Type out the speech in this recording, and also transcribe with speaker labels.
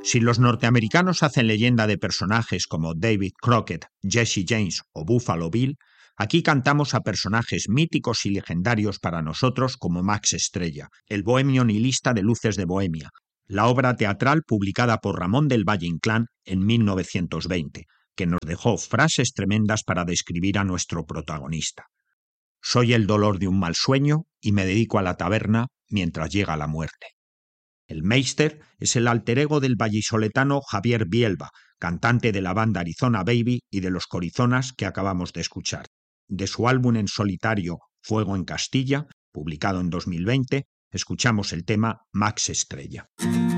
Speaker 1: Si los norteamericanos hacen leyenda de personajes como David Crockett, Jesse James o Buffalo Bill, aquí cantamos a personajes míticos y legendarios para nosotros como Max Estrella, el bohemio nihilista de Luces de Bohemia, la obra teatral publicada por Ramón del Valle-Inclán en 1920, que nos dejó frases tremendas para describir a nuestro protagonista. Soy el dolor de un mal sueño y me dedico a la taberna mientras llega la muerte. El Meister es el alter ego del vallisoletano Javier Bielba, cantante de la banda Arizona Baby y de los Corizonas que acabamos de escuchar. De su álbum en solitario Fuego en Castilla, publicado en 2020, escuchamos el tema Max Estrella.